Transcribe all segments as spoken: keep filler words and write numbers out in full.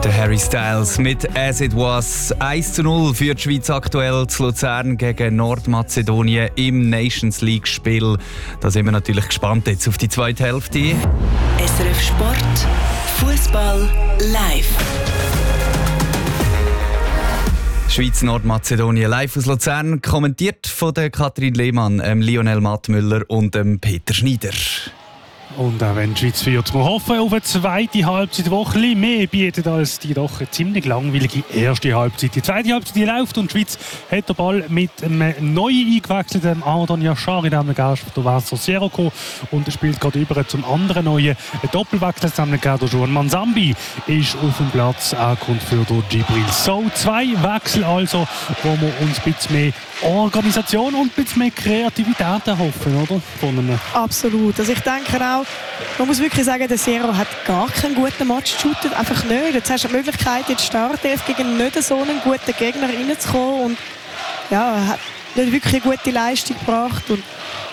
Der Harry Styles mit «As It Was». eins zu null für die Schweiz aktuell zu Luzern gegen Nordmazedonien im Nations League-Spiel. Da sind wir natürlich gespannt jetzt auf die zweite Hälfte. S R F Sport, Fußball live. Schweiz-Nordmazedonien live aus Luzern, kommentiert von der Kathrin Lehmann, ähm, Lionel Mattmüller und ähm, Peter Schneider. Und auch wenn die Schweiz führt, wir hoffen auf eine zweite Halbzeit, die ein bisschen mehr bietet als die doch ziemlich langweilige erste Halbzeit. Die zweite Halbzeit die läuft und die Schweiz hat den Ball mit einem neu eingewechselten Amadon Yashari, der Gast von Vasco Sieroko, und spielt gerade über zum anderen neuen Doppelwechsel. Der Juan Manzambi ist auf dem Platz, auch kommt für den Djibril Sow. Zwei Wechsel also, wo wir uns ein bisschen mehr Organisation und ein bisschen mehr Kreativität erhoffen, oder? Von einem Absolut. Also ich denke auch, man muss wirklich sagen, der Sierra hat gar keinen guten Match geshootet. Einfach nicht. Jetzt hast du die Möglichkeit, in die Startelf gegen nicht so einen guten Gegner reinzukommen. Und ja, er hat nicht wirklich eine gute Leistung gebracht. Und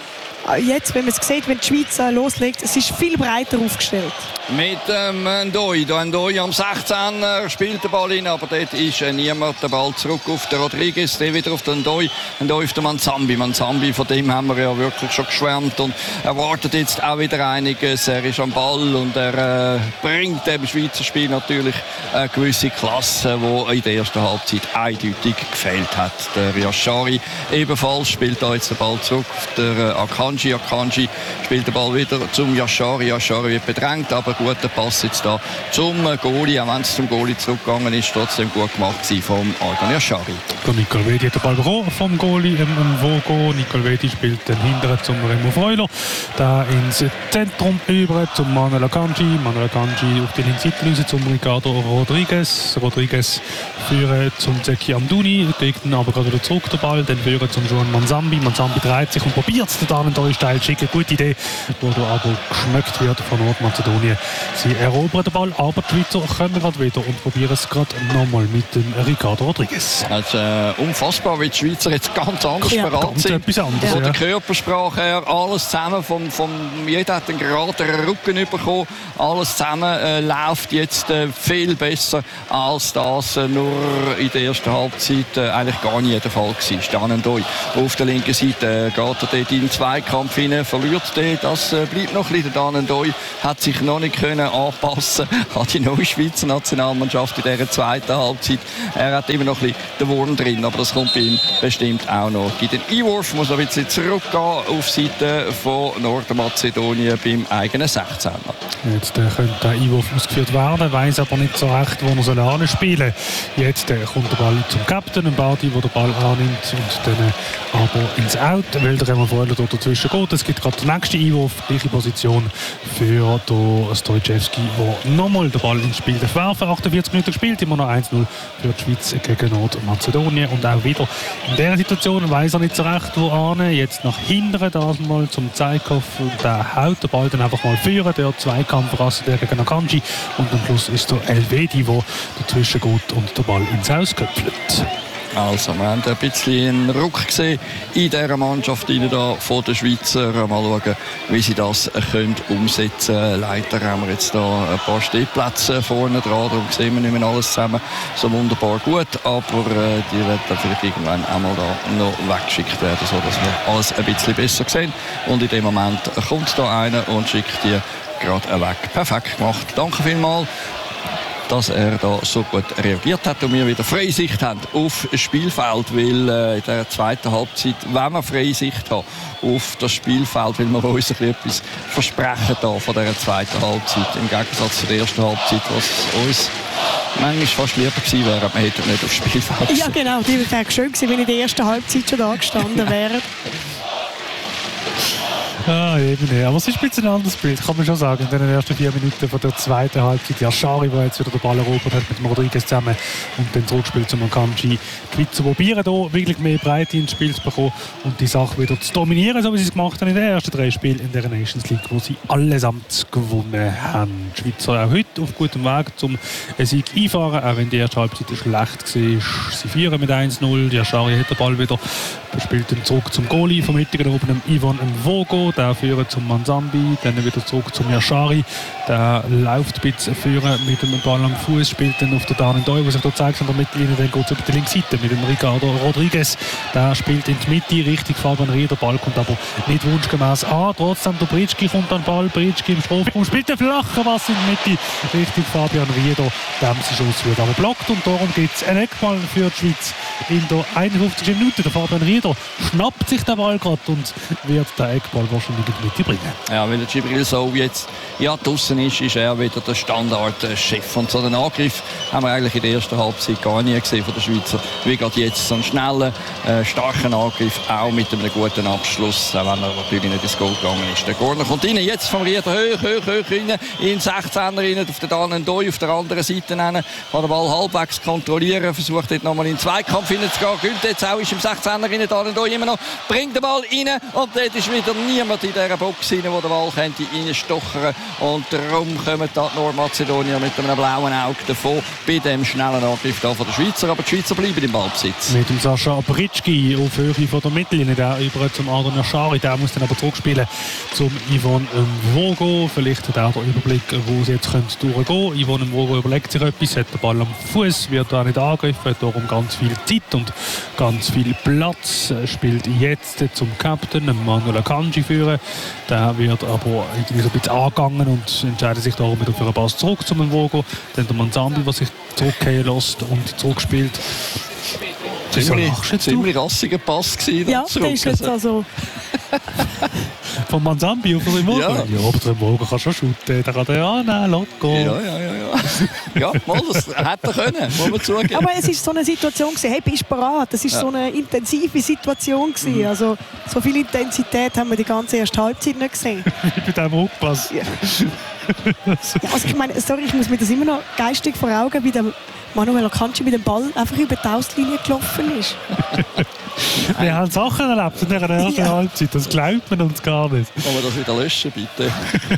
jetzt, wenn man es sieht, wenn die Schweiz loslegt, es ist viel breiter aufgestellt. Mit ähm, Ndoi. Ndoi am sechzehn spielt den Ball hin, aber dort ist äh, niemand. Der Ball zurück auf den Rodriguez, der wieder auf den Ndoi. Ndoi auf den Manzambi. Manzambi, von dem haben wir ja wirklich schon geschwärmt und erwartet jetzt auch wieder einiges. Er ist am Ball und er äh, bringt dem Schweizer Spiel natürlich eine gewisse Klasse, die in der ersten Halbzeit eindeutig gefehlt hat. Der Yashari ebenfalls spielt da jetzt den Ball zurück auf der äh, Akanji. Akanji spielt den Ball wieder zum Yashari. Yashari wird bedrängt, aber guter Pass jetzt da zum Goalie, auch wenn es zum Goalie zurückgegangen ist, trotzdem gut gemacht vom Amadon Yashari. Nicolvedi hat den Ball bekommen vom Goalie im Vogo. Nicolvedi spielt den hinteren zum Remo Freuler, da ins Zentrum über zum Manuel Akanji. Manuel Akanji auf die linke Seite zum Ricardo Rodriguez. Rodriguez führen zum Zeki Amdouni, legt dann aber gerade wieder zurück den Ball, dann führen zum Juan Manzambi. Manzambi dreht sich und probiert es dann da steil schicken. Gute Idee, wo da aber geschmeckt wird von Nordmazedonien. Sie erobern den Ball, aber die Schweizer kommen gerade wieder und probieren es gerade nochmal mit dem Ricardo Rodriguez. Also, äh, unfassbar, wie die Schweizer jetzt ganz anders ja, bereit ganz sind. Etwas anderes, Von ja. der Körpersprache her, alles zusammen, vom, vom, jeder hat einen geraderen Rücken bekommen. Alles zusammen äh, läuft jetzt äh, viel besser, als das äh, nur in der ersten Halbzeit äh, eigentlich gar nie der Fall war. Stanendoi auf der linken Seite äh, geht er dort in den Zweikampf hinein, verliert den. Das äh, bleibt noch ein bisschen. Stanendoi hat sich noch nicht können anpassen an die neue Schweizer Nationalmannschaft in dieser zweiten Halbzeit. Er hat immer noch ein bisschen den Wurm drin, aber das kommt bei ihm bestimmt auch noch. Bei den Einwurf muss er ein bisschen zurückgehen auf die Seite von Nordmazedonien beim eigenen sechzehner. Jetzt äh, könnte der Einwurf ausgeführt werden, weiss aber nicht so recht, wo er soll anspielen soll. Jetzt äh, kommt der Ball zum Captain, Badi, der den Ball annimmt und dann äh, aber ins Out, weil der Remo Freuler dort dazwischen geht. Es gibt gerade den nächsten Einwurf, gleiche Position für den Stojczewski, der nochmal den Ball ins Spiel werfen. achtundvierzig Minuten gespielt, immer noch eins null für die Schweiz gegen Nordmazedonien. Und auch wieder in dieser Situation weiss er nicht so recht, wo an. Jetzt nach hinten das mal zum Zeikov. Der haut den Ball dann einfach mal führen. Der Zweikampf rasselt der gegen Akanji. Und am Schluss ist der Elvedi, der dazwischen geht und den Ball ins Haus köpfelt. Also, wir haben ein bisschen einen Ruck gesehen in dieser Mannschaft da von den Schweizer. Mal schauen, wie sie das können umsetzen können. Leider haben wir jetzt da ein paar Stehplätze vorne dran, darum sehen wir nicht mehr alles zusammen so wunderbar gut. Aber äh, die werden dann vielleicht irgendwann einmal da noch weggeschickt werden, sodass wir alles ein bisschen besser sehen. Und in dem Moment kommt da einer und schickt die gerade weg. Perfekt gemacht. Danke vielmals, dass er da so gut reagiert hat und wir wieder Freisicht haben auf das Spielfeld, weil äh, in der zweiten Halbzeit, wenn wir Freisicht haben auf das Spielfeld, weil wir uns etwas versprechen da von dieser zweiten Halbzeit, im Gegensatz zur ersten Halbzeit, was uns manchmal fast lieber gewesen wäre, wir hätten nicht aufs Spielfeld gesehen. Ja genau, die wäre schön gewesen, wenn ich in der ersten Halbzeit schon da gestanden wäre. Ah, eben, ja. Aber es ist ein bisschen ein anderes Bild, kann man schon sagen. In den ersten vier Minuten von der zweiten Halbzeit. Yashari, der jetzt wieder den Ball erobert hat mit dem Rodriguez zusammen und dann zurückspielt zum Akanji. Die Schweizer probieren hier wirklich mehr Breite ins Spiel zu bekommen und die Sache wieder zu dominieren, so wie sie es gemacht haben in den ersten drei Spielen in der Nations League, wo sie allesamt gewonnen haben. Die Schweizer auch heute auf gutem Weg zum Sieg einfahren, auch wenn die erste Halbzeit schlecht war. Sie führen mit eins null. Yashari hat den Ball wieder, spielt dann zurück zum Goalie vom Mittigen oben, Ivan Vogo. der führt zum Manzambi, dann wieder zurück zum Yashari. Der läuft ein bisschen führen mit dem Ball am Fuß, spielt dann auf der Danendoi, was sich da zeigt, an der Mittellinie, dann geht es über die linke Seite mit dem Ricardo Rodriguez. Der spielt in die Mitte, richtig Fabian Rieder, der Ball kommt aber nicht wunschgemäß an. Trotzdem, der Britschki kommt an den Ball, Britschki im Strafraum, spielt den flachen Pass in die Mitte, richtig Fabian Rieder. Der Schuss wird aber blockt und darum gibt es einen Eckball für die Schweiz in der einundfünfzigsten Minute. Der Fabian Rieder schnappt sich den Ball gerade und wird den Eckball wahrscheinlich in die Mitte bringen. Ja, weil der Djibril Sow jetzt ja draussen ist, ist er wieder der Standardchef. Und so den Angriff haben wir eigentlich in der ersten Halbzeit gar nie gesehen von den Schweizer. Wie gerade jetzt so einen schnellen, äh, starken Angriff, auch mit einem guten Abschluss, auch wenn er natürlich nicht ins Goal gegangen ist. Der Corner kommt rein, jetzt vom Rieder hoch, hoch, hoch rein, in sechzehner rein, auf der Danendoi, auf der anderen Seite rein, kann den Ball halbwegs kontrollieren, versucht dort nochmal in den Zweikampf hineinzugehen, gilt jetzt auch, ist im sechzehner rein, Danendoi immer noch, bringt den Ball rein und dort ist wieder niemand in dieser Box rein, wo der Ball könnte reinstochern, und darum kommen da die Nordmazedonier mit einem blauen Auge davon bei dem schnellen Angriff da von der Schweizer, aber die Schweizer bleiben im Ballbesitz. Mit dem Sascha Britschki auf Höhe von der Mittellinie, der über zum Adon Yashari, der muss dann aber zurückspielen zum Yvonne Mvogo. Vielleicht hat er den Überblick, wo sie jetzt durchgehen können. Yvonne Mvogo überlegt sich etwas, hat den Ball am Fuß, wird da nicht angegriffen, hat darum ganz viel Zeit und ganz viel Platz. Spielt jetzt zum Captain, Manuel Akanji führen. Der wird aber irgendwie so ein bisschen angegangen und entscheidet sich darum wieder für einen Pass zurück zum Mvogo. Dann der Manzambi, der sich zurückgehen lässt und zurückspielt. Ziemlich, ziemlich rassiger Pass gewesen. Ja, der ist jetzt also... Von Manzambi auf den Mvogo? Ja. Ja, aber der Mvogo kann schon shooten. Der kann der ja nehmen, locker. Ja, ja, ja. Ja, ja mal, das hätte er können, muss man zugeben. Aber es war so eine Situation gewesen, hey, bist du bereit? Das war ja so eine intensive Situation gewesen. Also, so viel Intensität haben wir die ganze erste Halbzeit nicht gesehen. Wie bei diesem Rückpass. Ja. Ja, also ich meine, sorry, ich muss mir das immer noch geistig vor Augen, wie der Manuel Akanji mit dem Ball einfach über die Auslinie gelaufen ist. Wir haben Sachen erlebt in der ersten ja. Halbzeit, das glaubt man uns gar nicht. Kann man das wieder löschen, bitte?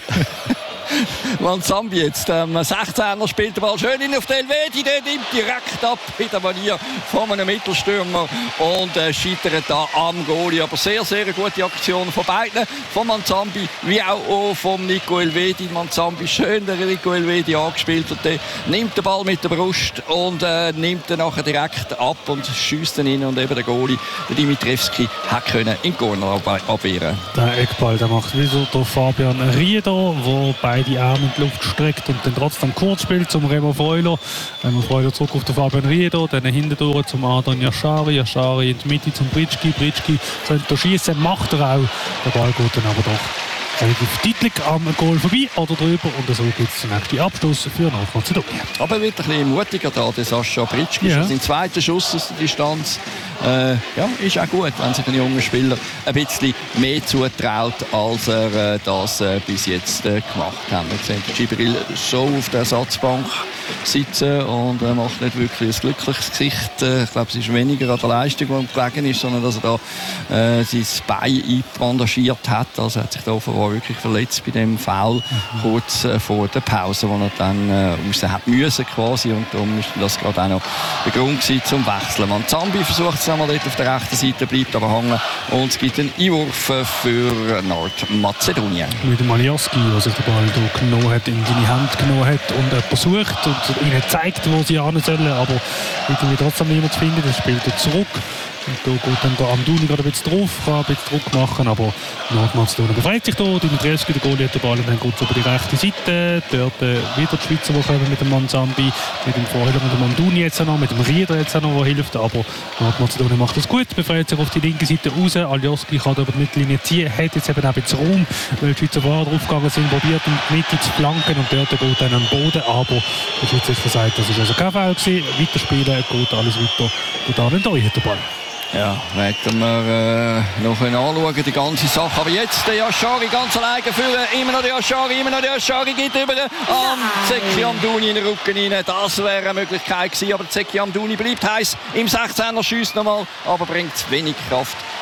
Manzambi jetzt, ähm, sechzehner spielt den Ball schön in auf den Elvedi, der nimmt direkt ab in der Manier von einem Mittelstürmer und äh, scheitert da am Goalie. Aber sehr, sehr gute Aktion von beiden, von Manzambi wie auch von Nico Elvedi. Manzambi schön der Nico Elvedi angespielt und der nimmt den Ball mit der Brust und äh, nimmt ihn nachher direkt ab und schießt ihn rein und eben der Goalie, der Dimitrievski, hat können in Corner abwehren. Der Eckball, der macht wieder der Fabian Rieder, der beide Arme in die Luft streckt und dann trotzdem kurz spielt zum Remo Freuler. Remo Freuler zurück auf den Fabian Rieder, dann hintendurch zum Adon Yashari, Yashari in die Mitte zum Britschki, Britschki könnte schießen, macht er auch. Der Ball geht dann aber doch relativ deutlich am Goal vorbei oder drüber und so gibt es den nächsten Abschluss für Nordmazedonien. Aber er wird ein bisschen mutiger da, der Sascha Britschki. Ja. Sein zweiter Schuss aus der Distanz. Äh, ja, ist auch gut, wenn sich ein junger Spieler ein bisschen mehr zutraut, als er äh, das äh, bis jetzt äh, gemacht hat. Wir sehen Djibril so auf der Ersatzbank sitzen und er macht nicht wirklich ein glückliches Gesicht. Äh, ich glaube, es ist weniger an der Leistung, die ihm gelegen ist, sondern dass er da äh, sein Bein einbandagiert hat. Also er hat sich da offenbar wirklich verletzt bei dem Foul mhm. kurz äh, vor der Pause, wo er dann äh, raus hat müssen quasi, und darum ist das gerade auch noch der Grund gewesen zum Wechseln. Manzambi versucht es einmal dort auf der rechten Seite, bleibt aber hängen und es gibt einen Einwurf für Nordmazedonien. Mit dem Alioski, der sich den Ball hier genommen hat, in seine Hand genommen hat und er versucht und ihnen zeigt, wo sie hin sollen, aber irgendwie trotzdem niemand zu finden. Das spielt er zurück. Und da geht dann der Amdouni gerade ein bisschen drauf, kann ein bisschen Druck machen, aber Nordmazedonien befreit sich da. Dimitrievski, der Goalie, hat den Ball und dann geht es über die rechte Seite. Dort äh, wieder die Schweizer, die kommen mit dem Manzambi, mit dem Vorheiler und dem Amdouni jetzt auch noch, mit dem Rieder jetzt auch noch, der hilft. Aber Nordmazedonien macht das gut, befreit sich auf die linke Seite raus. Alioski kann da über die Mittellinie ziehen, hat jetzt eben auch ein bisschen Raum, weil die Schweizer vorher draufgegangen sind, probiert in die Mitte zu flanken und dort geht dann am Boden. Aber der Schweizer hat gesagt, das war also kein Foul gewesen. Weiterspielen, geht alles weiter. Und da dann hat der Ball. Ja, werden wir äh, noch anschauen, die ganze Sache. Aber jetzt der Yashari ganz alleine führen. Immer noch der Yashari, immer noch der Yashari geht über am Zeki Amdouni in den Rücken rein. Das wäre eine Möglichkeit gewesen. Aber Zeki Amdouni bleibt heiß im sechzehner, schießt nochmal, aber bringt wenig Kraft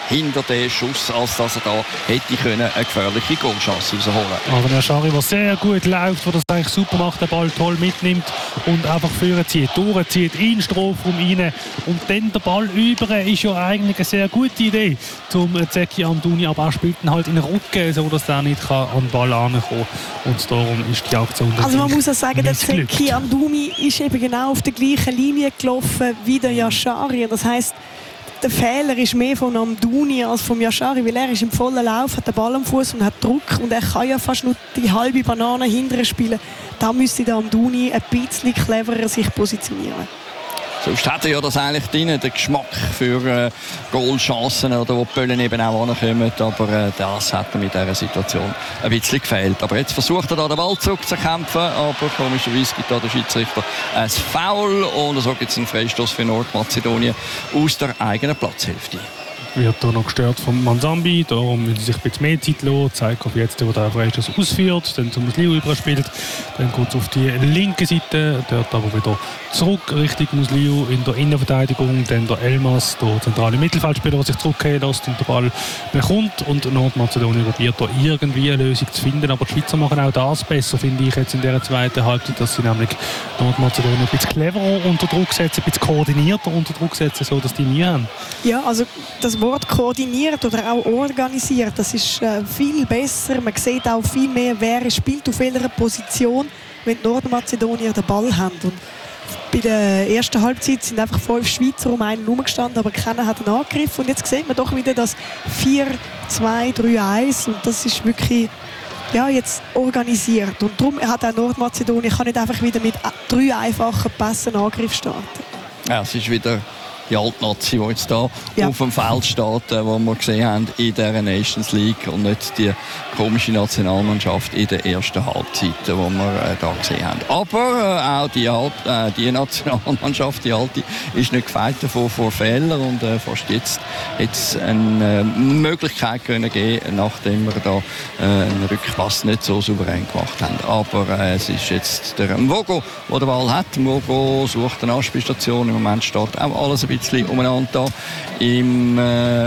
hinter den Schuss, als dass er da hätte können eine gefährliche Goalchance rausholen. Aber der Schari, der sehr gut läuft, der das eigentlich super macht, den Ball toll mitnimmt und einfach vorne zieht, durchzieht, in den Strafraum rein und dann der Ball über, ist ja eigentlich eine sehr gute Idee zum Zeki Amdouni, aber er spielt ihn halt in den Rücken, so dass er nicht kann an den Ball herankommen kann. Und darum ist die Aktion Also man muss auch sagen, der Zeki Amdouni ist eben genau auf der gleichen Linie gelaufen wie der Yashari. Das heisst, der Fehler ist mehr von Amdouni als vom Yashari, weil er ist im vollen Lauf, hat den Ball am Fuß und hat Druck und er kann ja fast nur die halbe Banane hinterher spielen. Da müsste der Amdouni ein bisschen cleverer sich positionieren. Sonst hat er ja das eigentlich drin, den Geschmack für äh, Goalchancen, oder wo die Böllen eben auch ankommen. Aber äh, das hat er mit dieser Situation ein bisschen gefehlt. Aber jetzt versucht er da den Ball zurückzukämpfen, aber komischerweise gibt da der Schiedsrichter ein Foul und so gibt es einen Freistoß für Nordmazedonien aus der eigenen Platzhälfte. Wird hier noch gestört von Manzambi, darum will sie sich ein bisschen mehr Zeit lassen. Zeigt auf jetzt, wo der Freistoß ausführt, dann zum Musliu überspielt, dann geht es auf die linke Seite, dort aber wieder zurück Richtung Musliu in der Innenverteidigung, dann der Elmas, der zentrale Mittelfeldspieler, der sich zurückgehen lässt und den Ball bekommt und Nordmazedonien probiert da irgendwie eine Lösung zu finden, aber die Schweizer machen auch das besser, finde ich jetzt in dieser zweiten Halbzeit, dass sie nämlich Nordmazedonien ein bisschen cleverer unter Druck setzen, ein bisschen koordinierter unter Druck setzen, so dass die Mühe haben. Ja, also das Wort koordiniert oder auch organisiert, das ist äh, viel besser. Man sieht auch viel mehr, wer spielt auf welcher Position, wenn die Nordmazedonier den Ball haben. Und bei der ersten Halbzeit sind einfach fünf Schweizer um einen herumgestanden, aber keiner hat einen Angriff. Und jetzt sieht man doch wieder das vier zwei drei eins und das ist wirklich ja, jetzt organisiert. Und darum hat auch Nordmazedonien kann nicht einfach wieder mit drei einfachen Pässen einen Angriff starten. Ja, es ist wieder die Altnazi, die jetzt hier ja. auf dem Feld steht, äh, wo wir gesehen haben in dieser Nations League und nicht die komische Nationalmannschaft in der ersten Halbzeit, die wir äh, da gesehen haben. Aber äh, auch die, Alt, äh, die Nationalmannschaft, die alte, ist nicht gefeit davon vor Fehlern und äh, fast jetzt jetzt eine äh, Möglichkeit können geben, nachdem wir da äh, einen Rückpass nicht so souverän gemacht haben. Aber äh, es ist jetzt der Mvogo, der den Ball hat. Mvogo sucht eine Anspielstation. Im Moment steht auch alles ein bisschen umeinander da im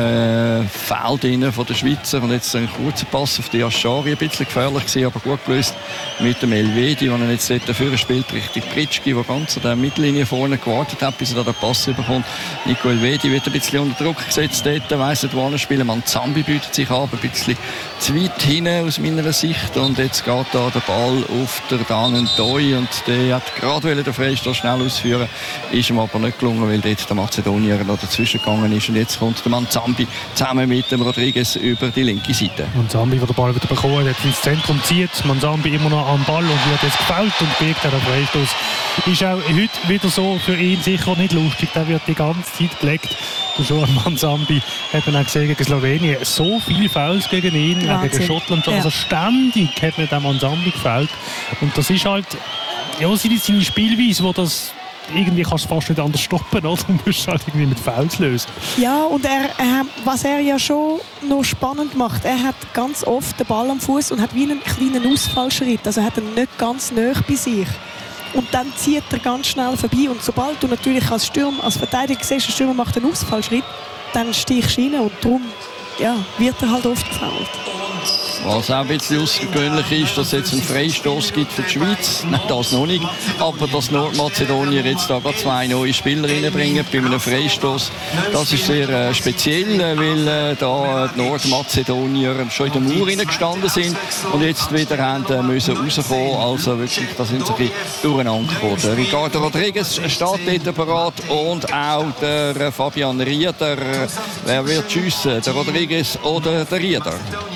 äh, Feld von der Schweizer. Und jetzt ein kurzer Pass auf die Yashari, ein bisschen gefährlich gewesen, aber gut gelöst mit dem Elvedi, der jetzt dort dafür spielt, Richtung Pritschki, der ganz an der Mittellinie vorne gewartet hat, bis er da den Pass bekommt. Nico Elvedi wird ein bisschen unter Druck gesetzt dort, weiss nicht, wo er spielen. Manzambi bietet sich an, ein bisschen zu weit hinten aus meiner Sicht. Und jetzt geht da der Ball auf der Dan Ndoi und der hat gerade den Freistoß schnell ausführen, ist ihm aber nicht gelungen, weil dort der Mazedonier noch dazwischen gegangen ist. Und jetzt kommt der Manzambi zusammen mit dem Rodriguez über die linke Seite. Manzambi, der den Ball wieder bekommen hat, ins Zentrum zieht. Manzambi immer noch am Ball und wird jetzt gefoult und birgt den Freistoß. Ist auch heute wieder so für ihn sicher nicht lustig. Der wird die ganze Zeit gelegt. Schon Manzambi hat man auch gesehen gegen Slowenien. So viele Fouls gegen ihn, auch gegen Schottland. Ja. Also ständig hat man den Manzambi gefällt. Und das ist halt ja, seine, seine Spielweise, wo das irgendwie kannst du fast nicht anders stoppen, oder? Du musst halt irgendwie mit Fouls lösen. Ja, und er, er, was er ja schon noch spannend macht, er hat ganz oft den Ball am Fuß und hat wie einen kleinen Ausfallschritt. Also er hat ihn nicht ganz nahe bei sich. Und dann zieht er ganz schnell vorbei. Und sobald du natürlich als Stürmer, als Verteidiger siehst, der Stürmer macht einen Ausfallschritt, dann stichst du rein und darum ja, wird er halt oft gefoult. Was auch ein bisschen außergewöhnlich ist, dass es jetzt einen Freistoß gibt für die Schweiz. Nein, das noch nicht. Aber dass Nordmazedonien jetzt da gerade zwei neue Spieler reinbringen bei einem Freistoß, das ist sehr äh, speziell, weil äh, da die Nordmazedonier schon in der Mauer reingestanden sind und jetzt wieder haben äh, müssen rauskommen. Also wirklich, da sind sie ein bisschen durcheinander gekommen. Der Ricardo Rodriguez steht dort bereit und auch der äh, Fabian Rieder. Wer wird schiessen? Der Rodriguez oder der Rieder?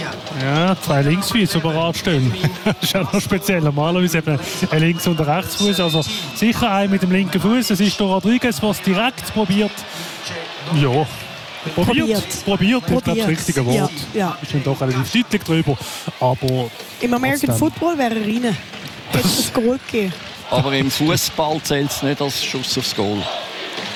Ja, zwei Linksfüße, die bereit stehen. Das ist auch noch speziell. Normalerweise eben ein Links- und ein Rechtsfuß. Also sicher ein mit dem linken Fuß. Es ist der Rodriguez, der es direkt probiert. Ja, probiert. Probiert, probiert ist glaube ich das richtige Wort. Ja, ja. Ist dann doch relativ deutlich drüber. Aber im American trotzdem. Football wäre er rein. Hätte es das Goal gegeben. Aber im Fußball zählt es nicht als Schuss aufs Goal.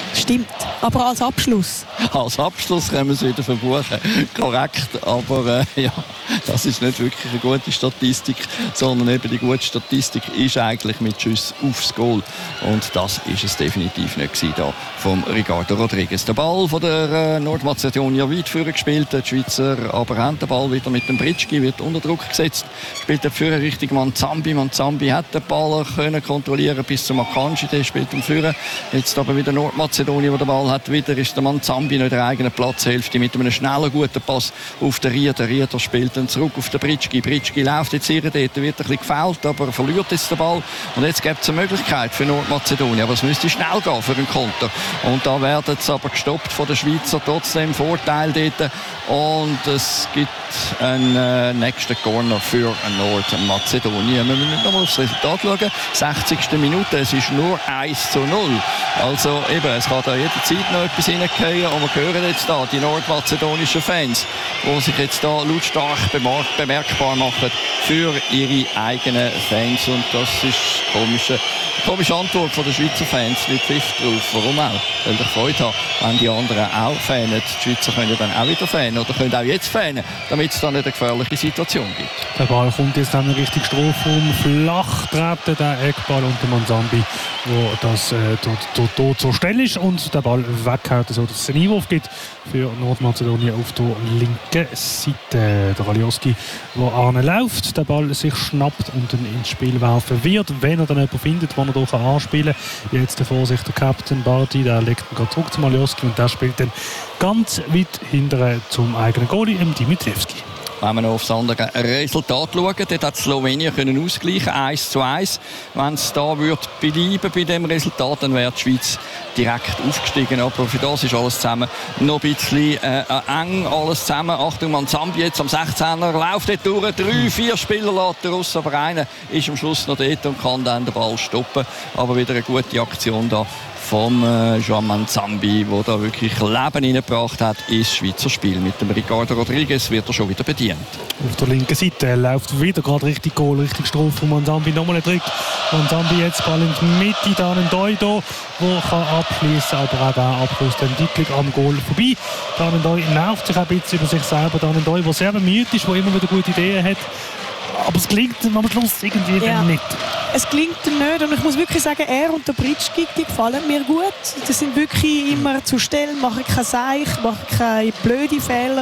Stimmt, aber als Abschluss. Als Abschluss können wir es wieder verbuchen. Korrekt, aber äh, ja, das ist nicht wirklich eine gute Statistik, sondern eben die gute Statistik ist eigentlich mit Schuss aufs Goal. Und das ist es definitiv nicht gewesen, da vom Ricardo Rodriguez. Der Ball von der äh, Nordmazedonier weit vorne gespielt, die Schweizer aber haben den Ball wieder mit dem Britschki, wird unter Druck gesetzt, spielt der Führer Richtung Manzambi. Manzambi hat den Ball können kontrollieren bis zum Akanji, der spielt im Führer. Jetzt aber wieder Nordmazedonien, der den Ball hat. Wieder ist der Manzambi in der eigenen Platzhälfte mit einem schnellen, guten Pass auf den Rieder. Rieder spielt dann zurück auf den Britschki. Britschki läuft jetzt hier, dort wird ein bisschen gefällt, aber verliert jetzt den Ball. Und jetzt gibt es eine Möglichkeit für Nordmazedonien, aber es müsste schnell gehen für den Konter. Und da werden sie aber gestoppt von den Schweizer, trotzdem Vorteil dort. Und es gibt einen äh, nächsten Corner für Nordmazedonien. Wir müssen nochmal aufs Resultat schauen. sechzigste Minute, es ist nur eins zu null. Also eben, es kann da jederzeit noch etwas reingehen. Und wir hören jetzt da die nordmazedonischen Fans, die sich jetzt da lautstark bemerkbar machen für ihre eigenen Fans. Und das ist eine komische, komische Antwort von den Schweizer Fans mit Pfiff drauf. Warum auch? Weil ich Freude habe, wenn die anderen auch fanen. Die Schweizer können dann auch wieder fanen oder können auch jetzt fanen, damit es dann nicht eine gefährliche Situation gibt. Der Ball kommt jetzt dann Richtung Strafraum, flach treten, der Eckball und der Manzambi, wo das äh, dort, dort, dort zur Stelle ist und der Ball weghaut, sodass es einen Einwurf gibt für Nordmazedonien auf der linken Seite. Der Alioski, der anläuft, der Ball sich schnappt und dann ins Spiel werfen wird, wenn er dann jemanden findet, den er hier anspielen kann. Jetzt der Vorsicht, der Captain Bardi, der legt ihn gerade zurück zum Alioski und der spielt dann ganz weit hinterher zum eigenen Goalie, Dimitrievski. Wenn wir noch auf das andere Resultat schauen, dort hat Slowenien können ausgleichen, eins zu eins. Wenn es da wird bleiben bei diesem Resultat, dann wäre die Schweiz direkt aufgestiegen. Aber für das ist alles zusammen noch ein bisschen äh, eng. Alles zusammen. Achtung, Manzambi jetzt am sechzehner, läuft dort durch. Drei, vier Spieler lässt er raus, aber einer ist am Schluss noch dort und kann dann den Ball stoppen. Aber wieder eine gute Aktion da vom äh, Joan Manzambi, der da wirklich Leben hineingebracht hat ins Schweizer Spiel. Mit dem Ricardo Rodriguez wird er schon wieder bedient. Auf der linken Seite läuft wieder gerade richtig Goal, richtig Strophe. Manzambi nochmal ein Trick. Manzambi jetzt Ball in die Mitte, dann ein Doido, der kann abschließen, aber auch der Abschluss dann deutlich am Goal vorbei. Dann ein Doi nervt sich ein bisschen über sich selber. Dann ein Doi, der sehr bemüht ist, der immer wieder gute Ideen hat. Aber es gelingt am Schluss irgendwie ja. nicht. Es gelingt ihm nicht. Und ich muss wirklich sagen, er und der Britschki, die gefallen mir gut. Die sind wirklich immer zur Stelle, machen keine Seich, machen keine blöden Fehler.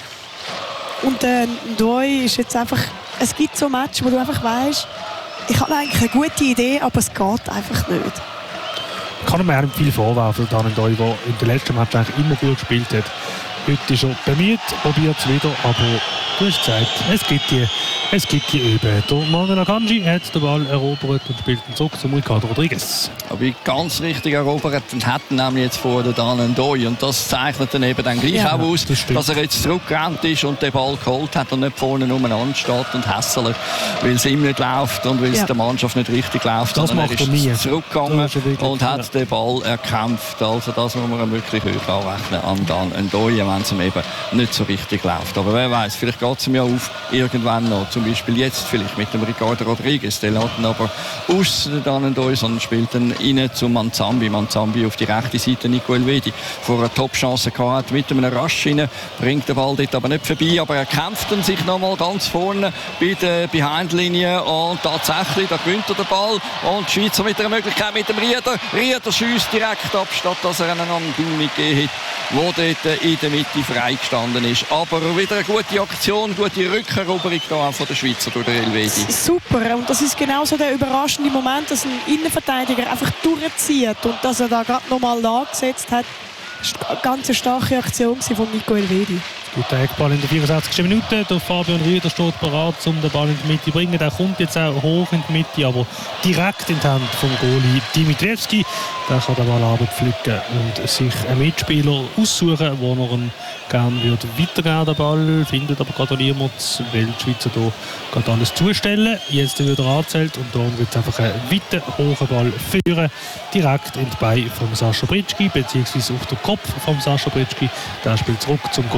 Und äh, Doi ist jetzt einfach... Es gibt so Matches, wo du einfach weißt, ich habe eigentlich eine gute Idee, aber es geht einfach nicht. Ich kann mir nicht viel vorwerfen, der Doi, der in den letzten Match eigentlich immer gut gespielt hat. Heute ist er bemüht, probiert es wieder, aber du hast gesagt, es gibt die, es gibt die Üben. Der Manuel Akanji hat den Ball erobert und spielt ihn zurück zum Ricardo Rodriguez. Aber ganz richtig erobert hat er nämlich jetzt vor der Danen Doi und das zeichnet dann eben dann gleich ja, auch aus, das dass er jetzt zurückgerannt ist und den Ball geholt hat und nicht vorne umeinander steht und hässlich, weil es ihm nicht läuft und weil es ja. der Mannschaft nicht richtig läuft. Das macht er nie. Zurückgegangen und hat ja. den Ball erkämpft. Also das muss man wirklich hoch anrechnen an Danen Doi, wenn es ihm eben nicht so richtig läuft. Aber wer weiß, vielleicht geht es ihm ja auf irgendwann noch. Zum Beispiel jetzt vielleicht mit dem Ricardo Rodriguez. Der lässt ihn aber aus dann durch, sondern spielt dann rein zu Manzambi. Manzambi auf die rechte Seite, Nico Elvedi vor einer Top-Chance gehabt mit einem Rush rein, bringt den Ball dort aber nicht vorbei, aber er kämpft dann sich nochmal ganz vorne bei der Behind-Linie und tatsächlich, da gewinnt er den Ball und die Schweizer mit einer Möglichkeit mit dem Rieder. Rieder schießt direkt ab, statt dass er einen Anduni gegeben hat, der dort in der Mitte freigestanden ist. Aber wieder eine gute Aktion, gute Rückeroberung da von der Schweizer durch den Elvedi. Super, und das ist genauso der überraschende Moment, dass ein Innenverteidiger einfach durchzieht und dass er da gerade nochmal nachgesetzt hat. Das war eine ganz starke Aktion von Nico Elvedi. Guter Eckball in der vierundsechzigsten Minute. Der Fabian Rieder steht bereit, um den Ball in die Mitte zu bringen. Der kommt jetzt auch hoch in die Mitte, aber direkt in die Hand vom Goalie Dimitrievski. Der kann den Ball abpflücken und sich einen Mitspieler aussuchen, wo er ihn gerne würde weitergeben, den Ball. Findet aber gerade niemand, weil die Schweizer hier gerade alles zustellen. Jetzt wird er angezählt und dann wird es einfach einen weiten, hohen Ball führen. Direkt in die Beine von Sascha Britschki, beziehungsweise auf den Kopf von Sascha Britschki. Der spielt zurück zum Goalie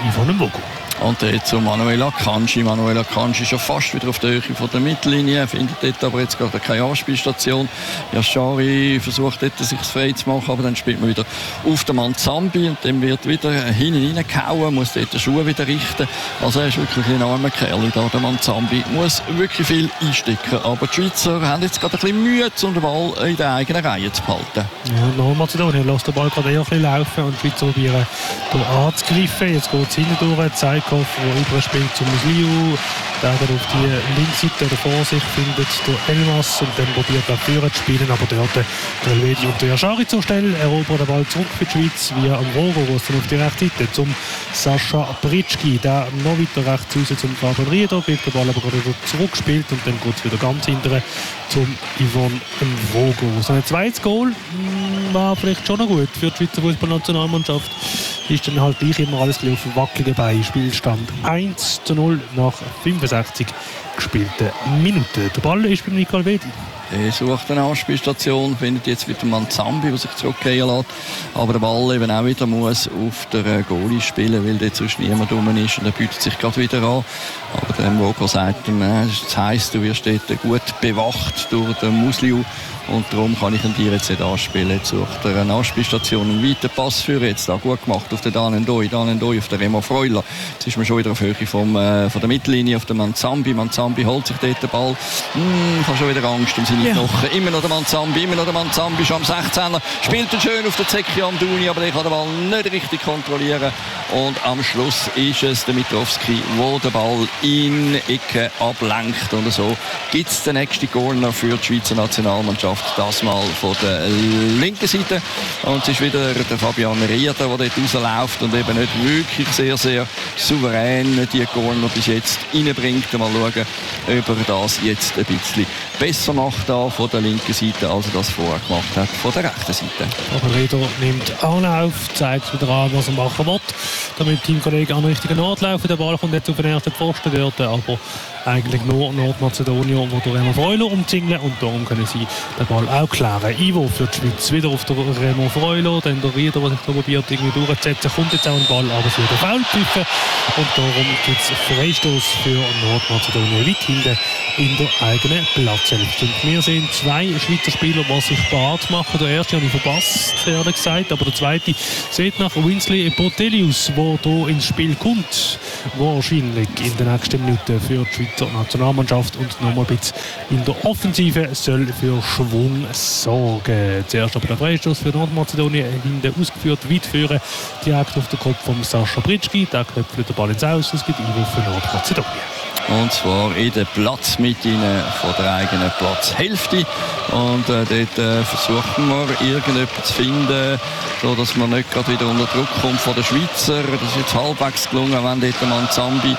Yvonne Mvogo. Und dort zu Manuel Akanji. Manuel Akanji ist schon fast wieder auf der Höhe von der Mittellinie, findet dort aber jetzt gerade keine Anspielstation. Yashari versucht dort sich frei zu machen, aber dann spielt man wieder auf den Manzambi und dann wird wieder hinten reingehauen, muss dort den Schuh wieder richten. Also er ist wirklich ein armer Kerl da, der Manzambi. Muss wirklich viel einstecken, aber die Schweizer haben jetzt gerade ein bisschen Mühe, um den Ball in der eigenen Reihe zu behalten. Ja, Nordmazedonien lässt den Ball gerade eher ein bisschen laufen und die Schweizer probieren hier anzugreifen. Jetzt geht es hinten durch, Zeitkoff, der überspielt zum Musliu, der dann auf die Linksseite oder vor sich findet der Elmas und dann probiert er führen zu spielen, aber dort der Elvedi und der Yashari zur Stelle erobert den Ball zurück für die Schweiz via Mvogo, wo es dann auf die rechte Seite zum Sascha Britschki, der noch weiter rechts raus zum Fabian Rieder, kriegt den Ball aber gerade wieder zurückgespielt und dann geht es wieder ganz hinterher zum Yvonne Mvogo. So ein zweites Goal war vielleicht schon noch gut für die Schweizer Fußballnationalmannschaft. Ist dann halt gleich immer alles auf wackeligen Beinen. Spielstand eins zu null nach fünfundsechzig gespielten Minuten. Der Ball ist beim Nico Elvedi. Er sucht eine Anspielstation, findet jetzt wieder Manzambi, der sich zurückgehen lässt. Aber der Ball eben auch wieder muss auf der Goalie spielen, weil dort sonst niemand rum ist. Und er bietet sich gerade wieder an. Aber der Mvogo sagt ihm, das heisst, du wirst dort gut bewacht durch den Musliu. Und darum kann ich ihn dir jetzt nicht anspielen. Jetzt sucht er eine Anspielstation, einen weiten Pass für jetzt. Da gut gemacht auf den Danendoi. Danendoi auf den Remo Freuler. Jetzt ist man schon wieder auf Höhe vom, äh, von der Mittellinie auf den Manzambi. Manzambi holt sich dort den Ball. Hm, ich habe schon wieder Angst um seine Knochen. Ja. Immer noch der Manzambi, immer noch der Manzambi. Schon am sechzehner. Spielt er schön auf den Zeki Amdouni, aber der kann den Ball nicht richtig kontrollieren. Und am Schluss ist es der Mitrovski, der den Ball in die Ecke ablenkt. Und so gibt es den nächsten Corner für die Schweizer Nationalmannschaft. Das mal von der linken Seite. Und es ist wieder der Fabian Rieder, der dort rausläuft und eben nicht wirklich sehr, sehr souverän die Corner bis jetzt reinbringt. Mal schauen, ob er das jetzt ein bisschen besser macht da von der linken Seite, als er das vorher gemacht hat von der rechten Seite. Aber Rieder nimmt Anlauf, zeigt wieder an, was er machen will, damit Teamkollegen an den richtigen Ort laufen. Der Ball kommt jetzt auf den ersten Pfosten dort, aber eigentlich nur Nordmazedonien, wo der Remo Freuler umzingeln und darum können sie den Ball auch klären. Ivo für die Schweiz wieder auf der Remo Freuler, dann der Rieder, der sich da probiert irgendwie durchzusetzen, kommt jetzt auch ein Ball, aber es wird ein Foul gepfiffen und darum gibt es Freistoß für Nordmazedonien weit hinten in der eigenen Platzhälfte. Und wir sehen zwei Schweizer Spieler, die sich bereit machen. Der erste habe ich verpasst, ehrlich gesagt, aber der zweite sieht nach Winsley Botelius, der hier ins Spiel kommt, wahrscheinlich in den nächsten Minuten für die Schweizer Nationalmannschaft und nochmal ein bisschen in der Offensive soll für Schwung sorgen. Zuerst aber der Freistoß für Nordmazedonien, hinten ausgeführt, weit führen, direkt auf den Kopf von Sascha Britschki. Der köpft den Ball ins Aus, es gibt Ivo für Nordmazedonien. Und zwar in der Platzmitte von der eigenen Platzhälfte. Und äh, dort äh, versuchen wir irgendetwas zu finden, so dass man nicht gerade wieder unter Druck kommt von den Schweizer. Das ist jetzt halbwegs gelungen, wenn dort der Manzambi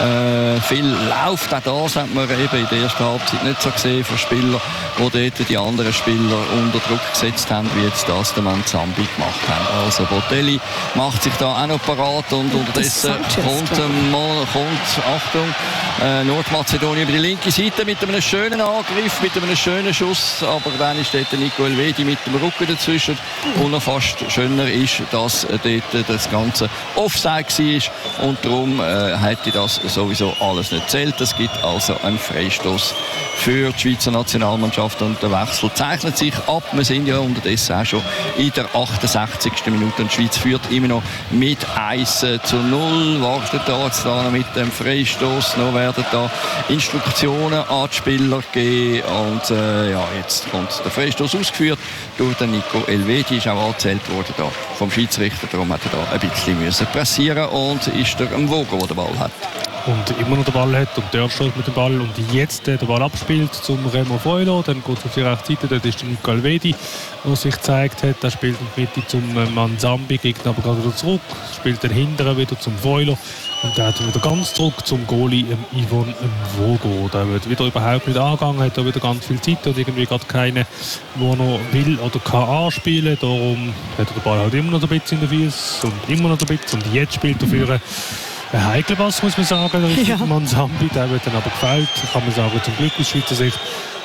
äh, viel läuft. Auch das hat man eben in der ersten Halbzeit nicht so gesehen von Spielern, die dort die anderen Spieler unter Druck gesetzt haben, wie jetzt das der Manzambi gemacht haben. Also Botelli macht sich da auch noch parat und unterdessen kommt, ähm, kommt Achtung, Äh, Nordmazedonien über die linke Seite mit einem schönen Angriff, mit einem schönen Schuss, aber dann ist dort Nico Elvedi mit dem Rücken dazwischen. Und noch fast schöner ist, dass dort das Ganze Offside war und darum äh, hätte das sowieso alles nicht zählt. Es gibt also einen Freistoß für die Schweizer Nationalmannschaft und der Wechsel zeichnet sich ab. Wir sind ja unterdessen auch schon in der achtundsechzigsten Minute und die Schweiz führt immer noch mit eins zu null. Wartet da jetzt da noch mit dem Freistoß. Noch werden da Instruktionen an die Spieler gegeben und äh, ja, jetzt kommt der Freistoß ausgeführt durch den Nico Elvedi, ist auch angezählt worden da vom Schiedsrichter, darum hat er da ein bisschen müssen pressieren und ist der Mvogo, der den Ball hat. Und immer noch den Ball hat und der steht mit dem Ball und jetzt den Ball abspielt zum Remo Freuler, dann geht es auf die rechte Seite, dort ist der Nico Elvedi, der sich gezeigt hat, der spielt in die Mitte zum Manzambi, kriegt aber gerade wieder zurück, spielt den hinteren wieder zum Freuler und der hat wieder ganz zurück zum Goalie Yvonne Mvogo. Der wird wieder überhaupt nicht angegangen, hat da wieder ganz viel Zeit und irgendwie gerade keine, der noch will oder kann anspielen, darum hat er den Ball halt immer noch ein bisschen in den Füßen und immer noch ein bisschen und jetzt spielt er für ein heikler Pass, muss man sagen, der ja. Manzambi, der wird dann aber gefällt, kann man sagen, zum Glück aus Schweizer Sicht.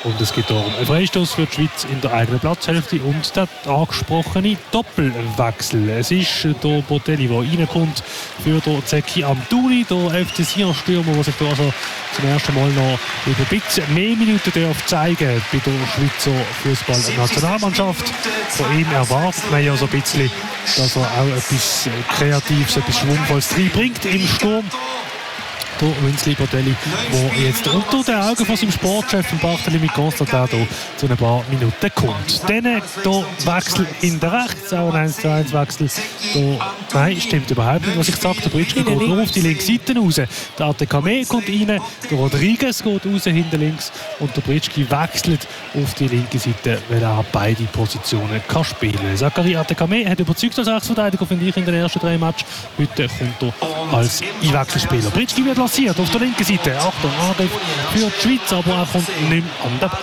Und es gibt darum einen Freistoß für die Schweiz in der eigenen Platzhälfte und der angesprochene Doppelwechsel. Es ist der Botelli, der reinkommt für den Zeki Amdouni, der F C Sion-Stürmer, der sich da also zum ersten Mal noch über ein bisschen mehr Minuten darf zeigen bei der Schweizer Fußball-Nationalmannschaft. Von ihm erwartet man ja so ein bisschen, dass er auch etwas Kreatives, etwas Schwungvolles reinbringt im Sturm. Der Winsley Botelli, der jetzt unter den Augen von seinem Sportchef Barthélemy Constantin zu ein paar Minuten kommt. Dann der Wechsel hinter rechts, auch ein eins zu eins Wechsel. Der, nein, stimmt überhaupt nicht, was ich sage. Der Britschki geht nur auf die linke Seite raus. Der Atekame kommt rein, der Rodriguez geht raus hinter links und der Britschki wechselt auf die linke Seite, weil er beide Positionen kann spielen kann. Zachary Atekame hat überzeugt als Rechtsverteidiger, finde ich, in den ersten drei Matches. Heute kommt er als Einwechselspieler. Britschki wird lanciert auf der linken Seite. Achtung, Angriff für die Schweiz, aber er kommt nicht mehr an den Ball.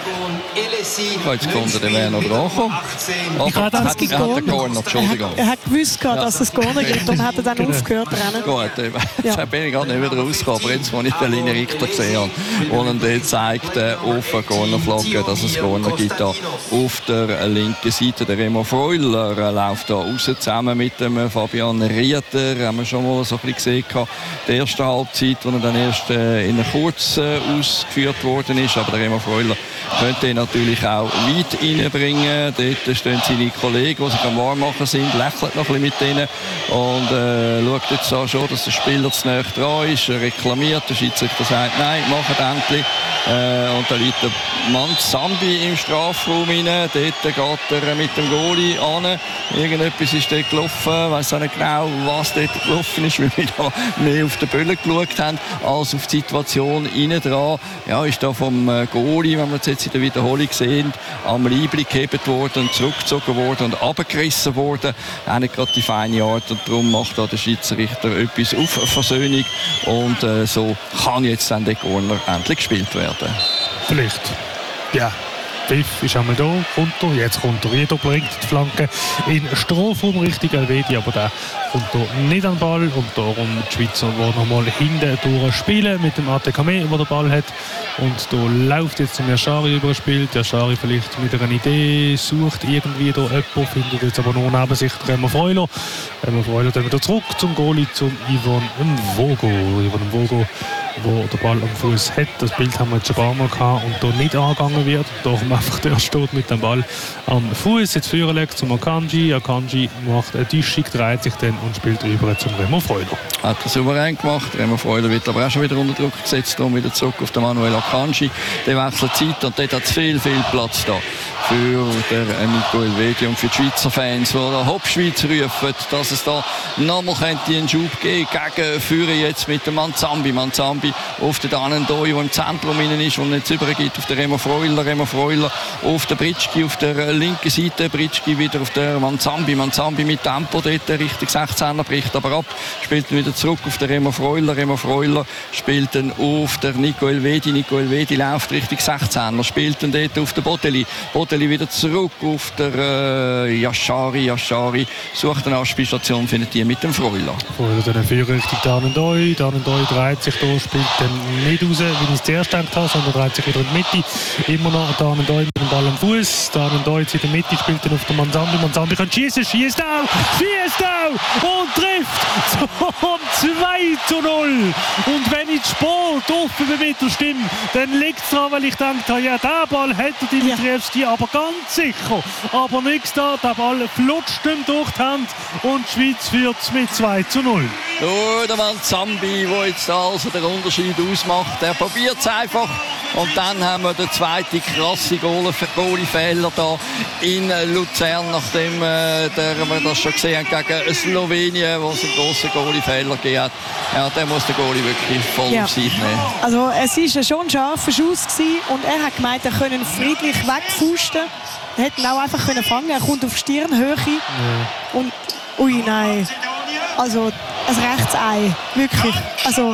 Jetzt kommt der Werner dran. Ich hat, hat, hat den Corner, Entschuldigung. Er hat gewusst, ja. dass es Corner gibt und hat dann genau. aufgehört zu rennen. Gut, jetzt ja. bin ich gerade nicht wieder rausgekommen, aber jetzt, als ich den Linie Richter gesehen habe, und er dort zeigt äh, auf der Cornerflagge, dass es Corner gibt da auf der linken Seite. Der Remo Freuler äh, läuft da raus zusammen mit dem äh, Fabian Rieter. Haben wir schon mal so ein bisschen gesehen, die erste Halbzeit, wo er dann erst äh, in kurz äh, ausgeführt worden ist. Aber der Remo Freuler könnte ihn natürlich auch weit reinbringen. Dort stehen seine Kollegen, die sich am Warmmachen sind, lächeln noch ein bisschen mit denen und äh, schaut jetzt auch schon, dass der Spieler zu nahe dran ist, er reklamiert, der Schiedsrichter sagt, nein, macht endlich. Äh, und da liegt der Mann Zambi im Strafraum rein. Dort geht er mit dem Goalie an. Irgendetwas ist dort gelaufen. Ich weiss auch nicht genau, was dort gelaufen ist, weil wir da mehr auf den Böllen geschaut haben, als auf die Situation innen dran. Ja, ist da vom Goalie, wenn wir es jetzt in der Wiederholung sehen, am Liebling gehebt worden und zurückgezogen worden und abgerissen worden. Auch nicht gerade die feine Art. Und darum macht da der Schiedsrichter etwas auf Versöhnung. Und äh, so kann jetzt dann der Corner endlich gespielt werden. Vielleicht. Ja. Pfiff ist einmal da, kommt er, jetzt kommt er wieder, bringt die Flanke in Strafraum Richtung Elvedi, aber der kommt er nicht an den Ball und darum die Schweizer, die nochmal hinten durchspielen mit dem A T K M, der den Ball hat und da läuft jetzt zum Yashari überspielt, Yashari vielleicht mit einer Idee, sucht irgendwie da jemanden, findet jetzt aber nur neben sich Remo Freuler. Remo Freuler dann wieder zurück zum Goalie, zum Ivan Mvogo, Ivan Mvogo, wo der Ball am Fuß hat. Das Bild haben wir jetzt schon ein paar Mal gehabt und da nicht angegangen wird. Darum einfach der steht mit dem Ball am Fuß. Jetzt führen legt zum Akanji. Akanji macht eine Täuschung, dreht sich dann und spielt über zum Remo Freuler. Hat er souverän gemacht. Remo Freuler wird aber auch schon wieder unter Druck gesetzt. Darum wieder zurück auf den Manuel Akanji. Der wechselt Zeit und dort hat es viel, viel Platz da für den Nico Elvedi und für die Schweizer Fans, die der Hauptschweiz rufen, dass es da nochmal einen Schub geben könnte. Gegen Führer jetzt mit dem Manzambi. Manzambi auf den Danendoi, der im Zentrum innen ist und nicht übergeht auf den Remo Freuler. Remo Freuler auf der Britschki auf der linken Seite. Britschki wieder auf der Manzambi. Manzambi mit Tempo dort Richtung sechzehner, bricht aber ab. Spielt dann wieder zurück auf den Remo Freuler. Remo Freuler spielt dann auf der Nico Elvedi. Nico Elvedi läuft Richtung sechzehner. Spielt dann dort auf den Botelli. Botelli wieder zurück auf der äh, Yashari. Yashari sucht eine Anspielstation, findet die mit dem Freuler. Freuler dann Führer Richtung Danendoi. Danendoi dreht sich da, spielt dann nicht raus, wie ich es zuerst gedacht habe, sondern dreht sich wieder in die Mitte. Immer noch Danendoi mit dem Ball am Fuß. Danendoi jetzt in der Mitte, spielt dann auf der Manzambi. Manzambi kann schießen, schießt auch, schießt auch und trifft zum zwei zu null. Und wenn ich Sport offen bin mit der Stimme, dann liegt es daran, weil ich denke, ja, der Ball hätte Dimitrievski, ja. aber ganz sicher. Aber nichts da, der Ball flutscht ihm durch die Hand und die Schweiz führt es mit zwei zu null. Oh, der Manzambi, der jetzt also den Unterschied ausmacht, der probiert es einfach. Und dann haben wir den zweiten krassen Goalie-Fehler da in Luzern, nachdem äh, der, wir das schon gesehen haben gegen Slowenien, wo es einen grossen Goalie-Fehler gegeben hat. Ja, der muss der Goalie wirklich voll ja. auf sich nehmen. Also es war schon ein scharfer Schuss gewesen und er hat gemeint, er könne friedlich wegfusten. Er hätte ihn auch einfach können fangen. Er kommt auf Stirnhöhe ja. und ui nein, also ein Rechtsei, wirklich. Also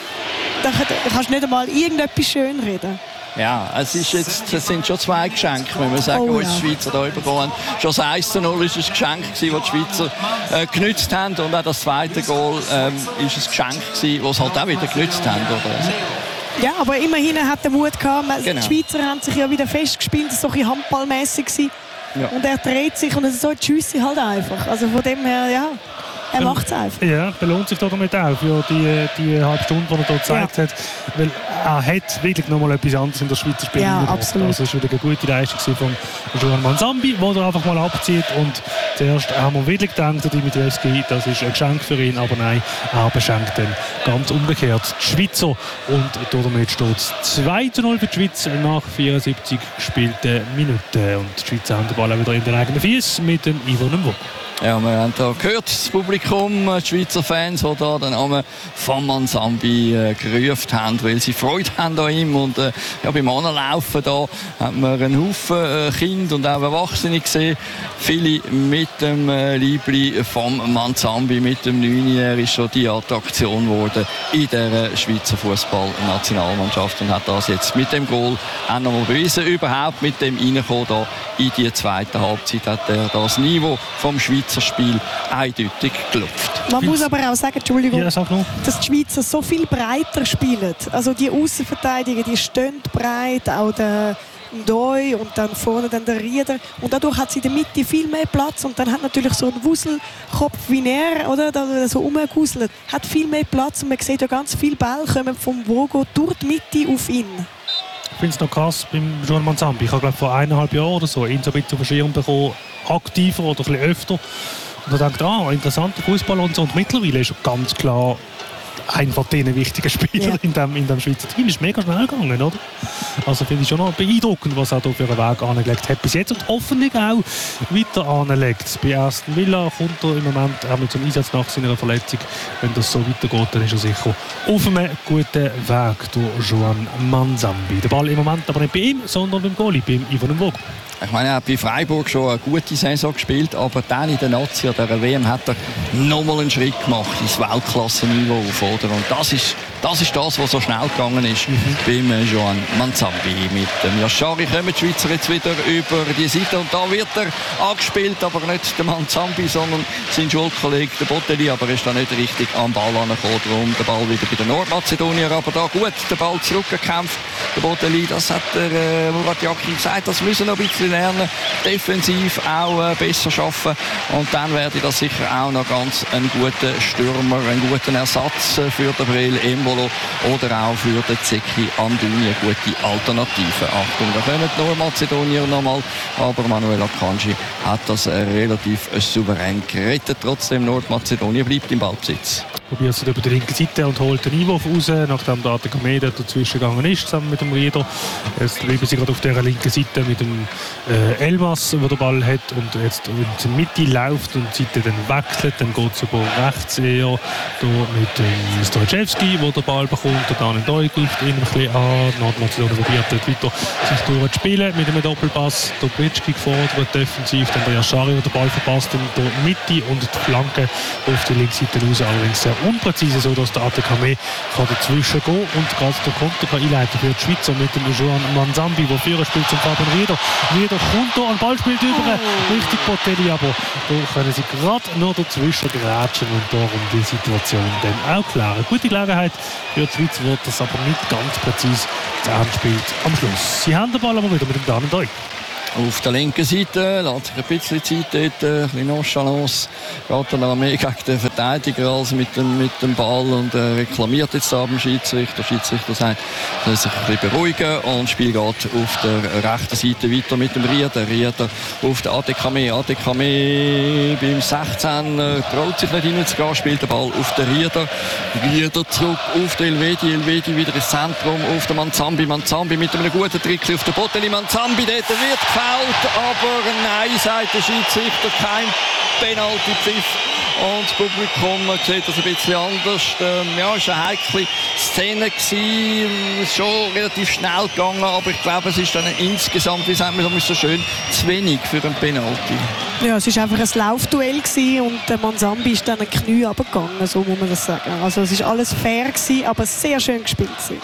da kannst du nicht einmal irgendetwas schön reden. Ja, es, ist jetzt, es sind schon zwei Geschenke, wenn wir sagen, oh, die ja. die Schweizer hier bekommen. Schon das eins zu null war ein Geschenk, das die Schweizer äh, genützt haben. Und auch das zweite Goal ähm, ist ein Geschenk, das sie halt auch wieder genützt haben. Oder? Ja, aber immerhin hat er Mut gehabt. Genau. Die Schweizer haben sich ja wieder festgespielt, das war so ein bisschen handballmässig gewesen. Ja. Und er dreht sich und es ist so die Schüsse halt einfach. Also von dem her, ja, er macht es einfach. Ja, belohnt sich damit auch für die, die halbe Stunde, die er hier gezeigt Ja. hat. Weil er hat wirklich noch mal etwas anderes in der Schweizer Spiel Ja, gemacht. absolut. Also es war wieder eine gute Leistung von Joan Manzambi, der er einfach mal abzieht. Und zuerst haben wir wirklich gedacht, der Dimitrievski, das ist ein Geschenk für ihn. Aber nein, er beschenkt dann ganz umgekehrt die Schweizer. Und damit steht es zwei zu null für die Schweiz nach vierundsiebzig gespielten Minuten. Und die Schweizer haben den Ball auch wieder in den eigenen Füßen mit dem Ivo Nwogu. Ja, wir haben da gehört, das Publikum, die Schweizer Fans, die da den Namen von Manzambi äh, gerufen haben, weil sie Freude haben an ihm. Und äh, ja, beim Anlaufen da hat man einen Haufen äh, Kinder und auch Erwachsene gesehen. Viele mit dem äh, Liebli von Manzambi, mit dem Neunjährigen, ist schon die Attraktion geworden in der Schweizer Fußballnationalmannschaft und hat das jetzt mit dem Goal auch noch mal bewiesen. Überhaupt mit dem Reinkommen da in die zweite Halbzeit hat er das Niveau vom Schweizer Spiel eindeutig gelupft. Man muss aber auch sagen, Entschuldigung, Ja, sag noch. dass die Schweizer so viel breiter spielen. Also die Außenverteidiger, die stehen breit, auch der Ndoi und dann vorne dann der Rieder. Und dadurch hat sie in der Mitte viel mehr Platz. Und dann hat natürlich so ein Wuselkopf wie er, oder, der so rumgewuselt, hat viel mehr Platz. Und man sieht ja ganz viele Bälle kommen vom Vogo durch die Mitte auf ihn. Ich finde es noch krass beim Joan Manzambi. Ich habe glaube vor eineinhalb Jahren oder so ihn so ein bisschen auf den Schirm bekommen, aktiver oder ein bisschen öfter. Und da denkt ah, interessanter Fußball und so. Und mittlerweile ist er ganz klar ein von diesen wichtigen Spielern Ja. in dem, in dem Schweizer Team. Ist mega schnell gegangen, oder? Also finde ich schon noch beeindruckend, was er da für einen Weg angelegt hat bis jetzt und hoffentlich auch weiter anlegt. Bei Aston Villa kommt er im Moment auch noch zum Einsatz nach seiner Verletzung. Wenn das so weitergeht, dann ist er sicher auf einem guten Weg, der Joan Manzambi. Der Ball im Moment aber nicht bei ihm, sondern beim Goalie, beim Ivo Nwogu. Ich meine, er hat bei Freiburg schon eine gute Saison gespielt, aber dann in der Nazi oder der W M hat er nochmal einen Schritt gemacht ins Weltklasse-Niveau auf, oder? Und das ist, das ist das, was so schnell gegangen ist mhm. beim Joan Manzambi. Mit dem Yashari kommen die Schweizer jetzt wieder über die Seite und da wird er angespielt, aber nicht der Manzambi, sondern sein Schulkollege, der Botelli, aber er ist da nicht richtig am Ball angekommen. Darum der Ball wieder bei den Nordmazedonier, aber da gut den Ball zurückgekämpft. Der Botelli, das hat der äh, Murat Yakin gesagt, das müssen noch ein bisschen lernen, defensiv auch äh, besser schaffen und dann werde das sicher auch noch ganz einen guten Stürmer, einen guten Ersatz äh, für den Brel Embolo oder auch für den Zeki Anduni, eine gute Alternative. Achtung, da kommen die Nordmazedonier nochmal, aber Manuel Akanji hat das äh, relativ äh, souverän gerettet. Trotzdem Nordmazedonien bleibt im Ballbesitz. Probiert es über die linke Seite und holt den Einwurf raus, nachdem der Atekameh dazwischen gegangen ist, zusammen mit dem Rieder. Jetzt bleiben sie gerade auf der linken Seite mit dem äh, Elmas, der den Ball hat und jetzt in die Mitte läuft und die Seite dann wechselt. Dann geht es über rechts eher da mit dem Stojewski, der den Ball bekommt und dann in Doi greift ihn ein bisschen an. Nordmazedonien probiert dort weiter sich durchzuspielen mit einem Doppelpass. Dobritschki gefordert, defensiv, dann der Yashari, der den Ball verpasst und die Mitte und die Flanke auf die linke Seite raus. Allerdings sehr unpräzise, so dass der Atekameh dazwischen gehen und gerade der Konter kann einleiten für die Schweizer mit dem Joan Manzambi, der Führer spielt zum Fabian Rieder. Rieder kommt da, ein Ball spielt über oh. richtig Botelli, aber da können sie gerade noch dazwischen grätschen und darum die Situation dann auch klären. Gute Gelegenheit für die Schweiz, wird das aber nicht ganz präzise zu Ende spielt am Schluss. Sie haben den Ball aber wieder mit dem Damen Doi. Auf der linken Seite lässt sich ein bisschen Zeit dort, ein bisschen Nonchalance. Geht dann aber mehr gegen den Verteidiger als mit dem, mit dem Ball und äh, reklamiert jetzt da beim Schiedsrichter. Der Schiedsrichter sagt, er soll sich ein bisschen beruhigen und das Spiel geht auf der rechten Seite weiter mit dem Rieder. Rieder auf der Atekameh. Atekameh beim sechzehn äh, traut sich nicht hineinzugehen, spielt den Ball auf den Rieder. Rieder zurück auf den Elvedi. Elvedi wieder ins Zentrum auf den Manzambi. Manzambi mit einem guten Trick auf den Botelli. Manzambi, dort wird gefällt. Aber nein, sagt der Schiedsrichter, kein Penalty-Pfiff. Und das Publikum sieht das ein bisschen anders. Ähm, ja, es war eine heikle Szene gewesen. Es ist schon relativ schnell gegangen, aber ich glaube, es ist dann insgesamt, wie sagt man so schön, zu wenig für einen Penalty. Ja, es war einfach ein Laufduell gewesen und der Manzambi ist dann ein Knie runtergegangen, so muss man das sagen. Also es war alles fair gewesen, aber sehr schön gespielt gewesen.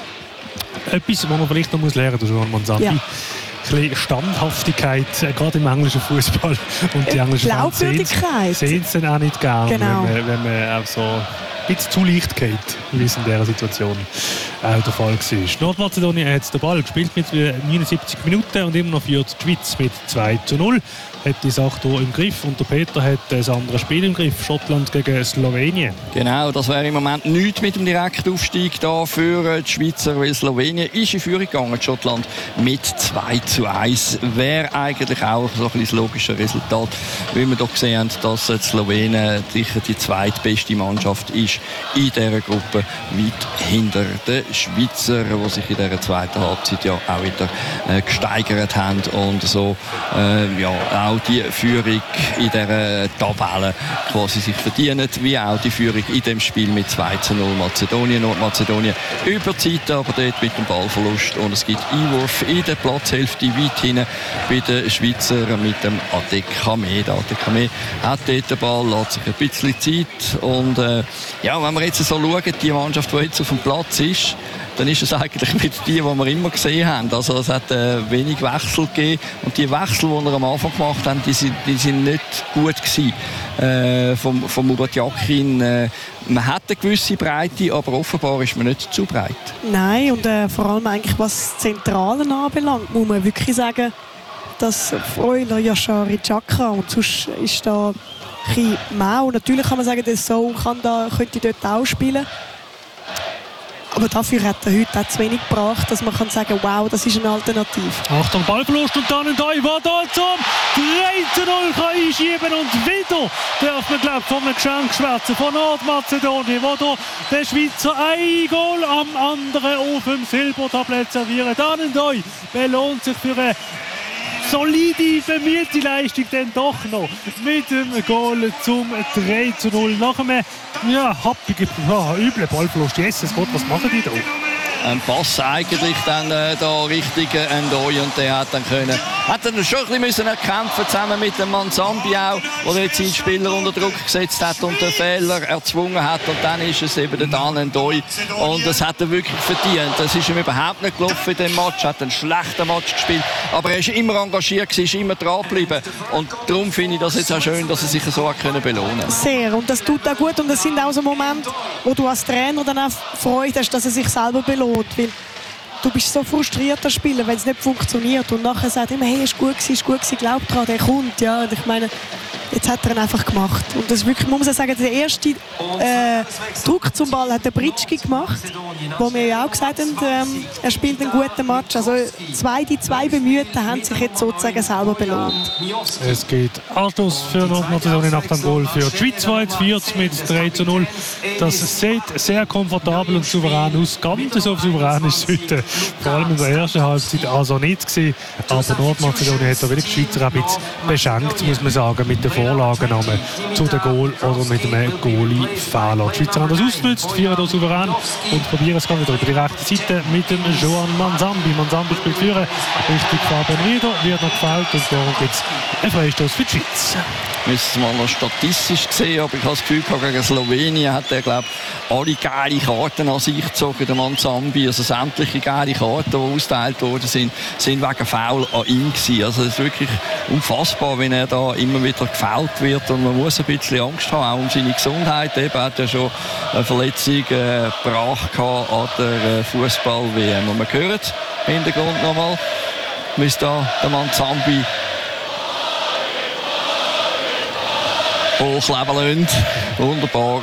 Etwas, was man vielleicht noch lernen muss, Joan Manzambi. Ja. Ein bisschen Standhaftigkeit, äh, gerade im englischen Fußball und die englischen Fans sehen es dann auch nicht gern, genau. wenn, man, wenn man auch so ein bisschen zu leicht geht in dieser Situation. auch der Fall war. Nordmazedonien hat den Ball gespielt mit neunundsiebzig Minuten und immer noch führt die Schweiz mit zwei zu null. Hat die Sache hier im Griff und der Peter hat das andere Spiel im Griff, Schottland gegen Slowenien. Genau, das wäre im Moment nichts mit dem Direktaufstieg da für die Schweizer, weil Slowenien ist in Führung gegangen, Schottland mit zwei zu eins. Wäre eigentlich auch so ein bisschen das logische Resultat, weil wir doch gesehen haben, dass die Slowenen sicher die zweitbeste Mannschaft ist in dieser Gruppe, weit hinter den Schweizer, die sich in dieser zweiten Halbzeit ja auch wieder äh, gesteigert haben und so äh, ja, auch die Führung in dieser Tabelle quasi sich verdienen, wie auch die Führung in dem Spiel mit zwei zu null Mazedonien. Nordmazedonien über die Zeit, aber dort mit dem Ballverlust und es gibt Einwurf in der Platzhälfte weit hinten bei den Schweizer mit dem Adekame. Der Adekame hat dort den Ball, lässt sich ein bisschen Zeit und äh, ja, wenn wir jetzt so schauen, die Mannschaft, die jetzt auf dem Platz ist, dann ist es eigentlich mit die, die wir immer gesehen haben. Also es hat äh, wenig Wechsel gegeben und die Wechsel, die wir am Anfang gemacht haben, die sind, die sind nicht gut gewesen. Äh, vom, vom Murat Yakin. Äh, man hat eine gewisse Breite, aber offenbar ist man nicht zu breit. Nein, und äh, vor allem eigentlich was das Zentrale anbelangt, muss man wirklich sagen, dass Freuler, Yashari, Chakra und sonst ist da ein bisschen mau. Natürlich kann man sagen, der Soul kann da, könnte dort auch spielen. Aber dafür hat er heute auch zu wenig gebracht, dass man kann sagen, wow, das ist eine Alternative. Achtung, Ballverlust und dann ein Doi, der da zum drei zu null kann einschieben und wieder darf man, glaube ich, von einem Geschenk schwätzen von Nordmazedonien, wo da der Schweizer ein Goal am anderen auf dem Silbertablett servieren. Dann ein Doi belohnt sich für eine solide, bemühte Leistung dann doch noch mit dem Goal zum drei zu null. Nach einem ja, happigen, ja, üblen Ballverlust. Jesus Gott, was machen die da? Ein Pass eigentlich dann äh, da Richtung Ndoi und der hat dann können, hat dann schon ein bisschen müssen erkämpfen zusammen mit dem Manzambi auch, der jetzt seinen Spieler unter Druck gesetzt hat und den Fehler erzwungen hat und dann ist es eben der Dan Ndoi und das hat er wirklich verdient. Das ist ihm überhaupt nicht gelaufen in dem Match, hat einen schlechten Match gespielt, aber er ist immer engagiert, ist immer dran geblieben und darum finde ich das jetzt auch schön, dass er sich so hat können belohnen. Sehr, und das tut auch gut und das sind auch so Momente, wo du als Trainer dann auch Freude hast, dass er sich selber belohnt. Weil du bist so frustriert als Spieler, wenn es nicht funktioniert und nachher sagt immer, hey, ist gut gewesen, ist gut gewesen, glaub dran, der kommt, ja, und ich meine, jetzt hat er ihn einfach gemacht und das wirklich, muss man sagen, der erste äh, Druck zum Ball hat der Britschki gemacht, wo wir ja auch gesagt haben, ähm, er spielt einen guten Match, also zwei, die zwei Bemühten haben sich jetzt sozusagen selber belohnt. Es geht Anstoß für Nordmazedonien nach dem Goal für die Schweiz, weit führt mit drei zu null. Das sieht sehr komfortabel und souverän aus. Ganz so souverän ist es heute, vor allem in der ersten Halbzeit, also nicht gewesen. Aber Nordmazedonien hat da wirklich die Schweizer ein bisschen beschenkt, muss man sagen, mit den Vorlagennamen zu dem Goal oder mit einem Goalie-Fehler. Die Schweizer haben das ausgenutzt, vieren da souverän und probieren es wieder über die rechte Seite mit dem Joan Manzambi. Manzambi spielt führen, Richtung Fabian Rieder, wird noch gefällt und darum gibt es einen Freistoß für die Schweiz. Wir müssen es mal noch statistisch sehen, aber ich habe das Gefühl, gegen Slowenien hat er, glaube ich, alle geile Karten an sich gezogen, der Manzambi. Also sämtliche geile Karten, die ausgeteilt worden sind, sind wegen Foul an ihm gewesen. Also es ist wirklich unfassbar, wenn er da immer wieder gefoult wird und man muss ein bisschen Angst haben, auch um seine Gesundheit. Eben hat er schon eine Verletzung äh, gebracht an der äh, Fußball-W M. Und man hört im Hintergrund nochmal, wie es da der Manzambi hochleben lassen. Wunderbar.